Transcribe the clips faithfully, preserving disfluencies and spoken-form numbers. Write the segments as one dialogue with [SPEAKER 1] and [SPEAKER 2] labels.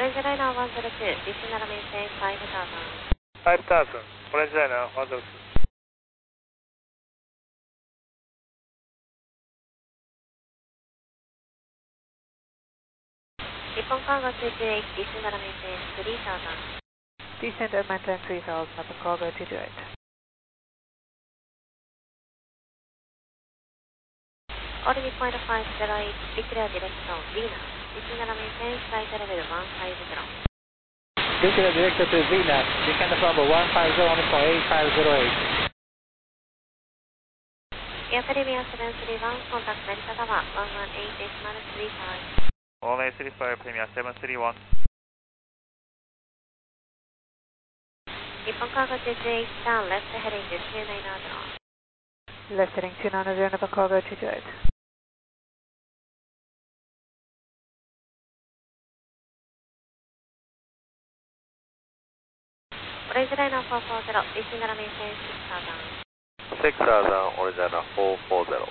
[SPEAKER 1] Orange Liner one zero two, descend and maintain five thousand.
[SPEAKER 2] five thousand, Orange Liner one zero two.
[SPEAKER 1] 日本カーゴtwo two eight、descend and maintain three thousand.
[SPEAKER 3] Descend and maintain three thousand, Nippon Cargo two two eight.
[SPEAKER 1] Orbital point five zero eight, declare direction Venus, descend and maintain flight level one five zero.
[SPEAKER 4] Declare direction to Venus, descend from one five zero point eight five zero eight.
[SPEAKER 1] Air Premier seven three one, contact Narita Tower one one eight decimal three five.
[SPEAKER 2] one eight three five, Premier seven three one.
[SPEAKER 1] 日本カーゴtwo two eight、turn left heading two nine zero.
[SPEAKER 3] Left heading two nine zero, Nippon Cargo two two eight.
[SPEAKER 1] Orange Liner four four zero, descend and maintain six thousand.
[SPEAKER 2] six thousand, Orange Liner four four zero.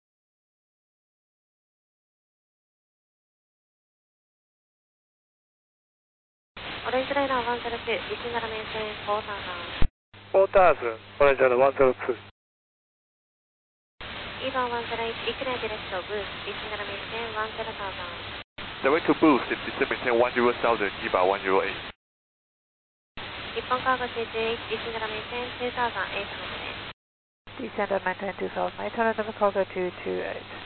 [SPEAKER 1] Orange Liner one zero two, descend and maintain four thousand.
[SPEAKER 2] four thousand, Orange Liner one zero two.
[SPEAKER 1] Eva one zero eight, declare direction boost, descend and maintain one zero thousand.
[SPEAKER 2] The way to boost is descend maintain one zero thousand, E V A one zero eight.
[SPEAKER 1] 日本カーゴtwo two eight、descend and maintain two thousand eight hundred.
[SPEAKER 3] Descend and maintain two thousand eight hundred, Nippon Cargo two two eight.